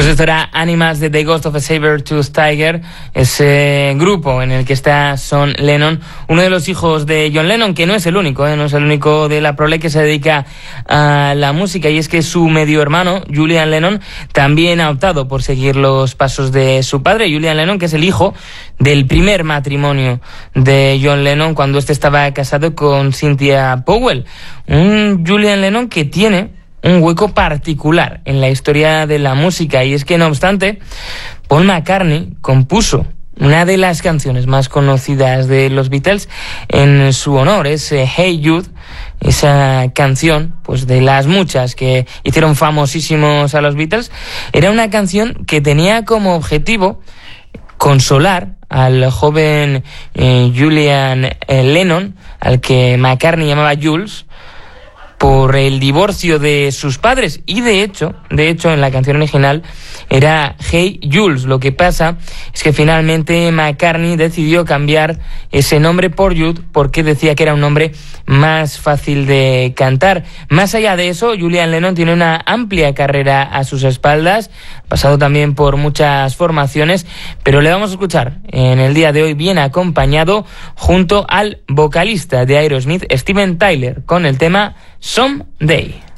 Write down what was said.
Pues esto era Animals de The Ghost of a Saber-Toothed Tiger, ese grupo en el que está Sean Lennon, uno de los hijos de John Lennon, que no es el único, no es el único de la prole que se dedica a la música, y es que su medio hermano, Julian Lennon, también ha optado por seguir los pasos de su padre. Julian Lennon, que es el hijo del primer matrimonio de John Lennon cuando este estaba casado con Cynthia Powell. Un Julian Lennon que tiene un hueco particular en la historia de la música, y es que no obstante, Paul McCartney compuso una de las canciones más conocidas de los Beatles en su honor, es Hey Jude, esa canción, pues de las muchas que hicieron famosísimos a los Beatles. Era una canción que tenía como objetivo consolar al joven Julian Lennon, al que McCartney llamaba Jules, por el divorcio de sus padres, y de hecho en la canción original era Hey Jules. Lo que pasa es que finalmente McCartney decidió cambiar ese nombre por Jude porque decía que era un nombre más fácil de cantar. Más allá de eso, Julian Lennon tiene una amplia carrera a sus espaldas, ha pasado también por muchas formaciones, pero le vamos a escuchar en el día de hoy bien acompañado junto al vocalista de Aerosmith, Steven Tyler, con el tema Someday.